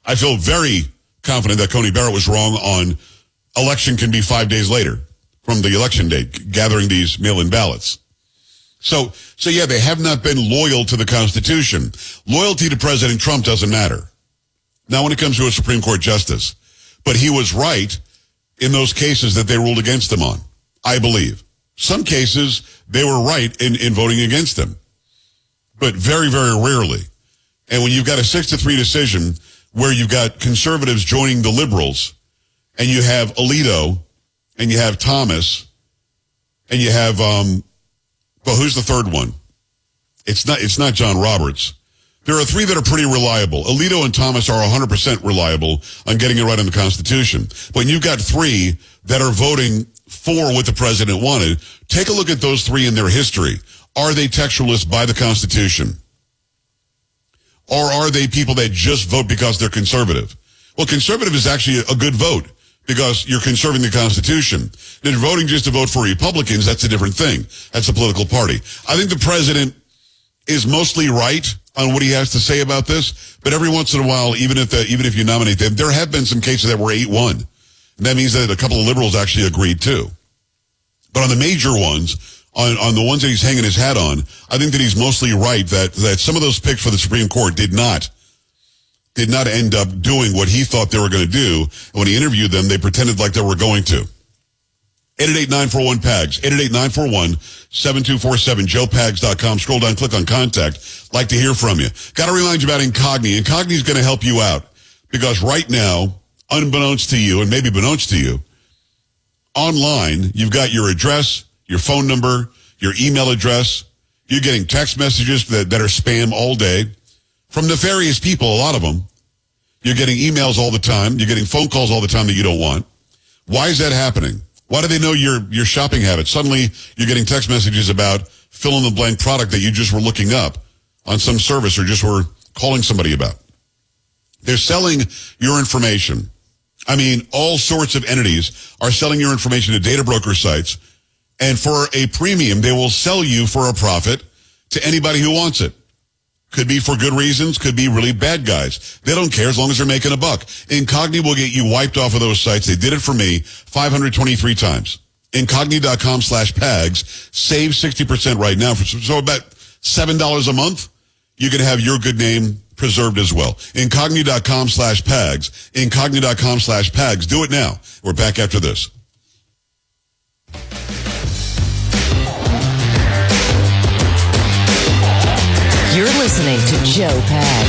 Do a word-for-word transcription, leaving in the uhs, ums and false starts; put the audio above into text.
I feel very confident that Coney Barrett was wrong on election can be five days later from the election date, gathering these mail-in ballots. So, so yeah, they have not been loyal to the Constitution. Loyalty to President Trump doesn't matter. Now, when it comes to a Supreme Court justice, but he was right in those cases that they ruled against him on, I believe. Some cases, they were right in, in voting against him, but very, very rarely. And when you've got a six to three decision where you've got conservatives joining the liberals, and you have Alito, and you have Thomas, and you have, um, well, who's the third one? It's not, it's not John Roberts. There are three that are pretty reliable. Alito and Thomas are one hundred percent reliable on getting it right in the Constitution. But you've got three that are voting for what the president wanted. Take a look at those three in their history. Are they textualists by the Constitution? Or are they people that just vote because they're conservative? Well, conservative is actually a good vote because you're conserving the Constitution. If you're voting just to vote for Republicans, that's a different thing. That's a political party. I think the president is mostly right on what he has to say about this, but every once in a while, even if the, even if you nominate them, there have been some cases that were eight one. And that means that a couple of liberals actually agreed too. But on the major ones, on, on the ones that he's hanging his hat on, I think that he's mostly right that, that some of those picks for the Supreme Court did not, did not end up doing what he thought they were going to do. And when he interviewed them, they pretended like they were going to. eight eight eight, nine four one, P A G S, eight eight eight, nine four one, seven two four seven, joe pags dot com. Scroll down, click on contact. Like to hear from you. Got to remind you about Incogni. Incogni is going to help you out because right now, unbeknownst to you, and maybe beknownst to you, online, you've got your address, your phone number, your email address. You're getting text messages that, that are spam all day from nefarious people, a lot of them. You're getting emails all the time. You're getting phone calls all the time that you don't want. Why is that happening? Why do they know your, your shopping habits? Suddenly, you're getting text messages about fill-in-the-blank product that you just were looking up on some service or just were calling somebody about. They're selling your information. I mean, all sorts of entities are selling your information to data broker sites, and for a premium, they will sell you for a profit to anybody who wants it. Could be for good reasons, could be really bad guys. They don't care as long as they're making a buck. Incogni will get you wiped off of those sites. They did it for me five hundred twenty-three times. Incogni.com slash PAGS. Save sixty percent right now. For, so about seven dollars a month, you can have your good name preserved as well. Incogni.com slash PAGS. Incogni.com slash PAGS. Do it now. We're back after this. You're listening to Joe Pags.